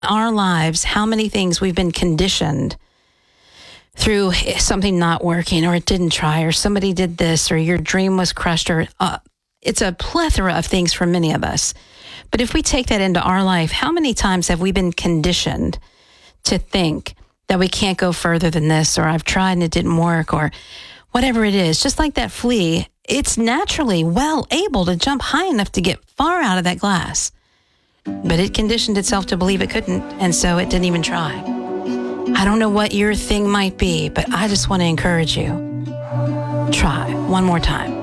Our lives, how many things we've been conditioned through something not working, or it didn't try, or somebody did this, or your dream was crushed, or it's a plethora of things for many of us. But if we take that into our life, how many times have we been conditioned to think that we can't go further than this, or I've tried and it didn't work, or whatever it is? Just like that flea, it's naturally well able to jump high enough to get far out of that glass. But it conditioned itself to believe it couldn't, and so it didn't even try. I don't know what your thing might be, but I just want to encourage you. Try one more time.